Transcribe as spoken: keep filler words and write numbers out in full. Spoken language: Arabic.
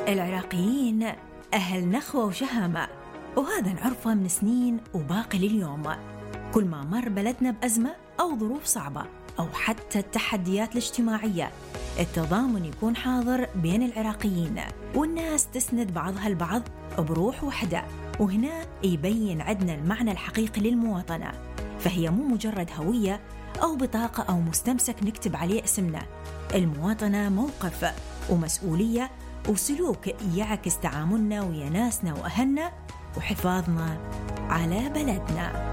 العراقيين أهل نخوة وشهامة، وهذا نعرفه من سنين وباقي لليوم. كل ما مر بلدنا بأزمة أو ظروف صعبة أو حتى التحديات الاجتماعية، التضامن يكون حاضر بين العراقيين، والناس تسند بعضها البعض بروح وحدة. وهنا يبين عدنا المعنى الحقيقي للمواطنة، فهي مو مجرد هوية أو بطاقة أو مستمسك نكتب عليه اسمنا. المواطنة موقف ومسؤولية وسلوك يعكس تعاملنا ويا ناسنا وأهلنا وحفاظنا على بلدنا.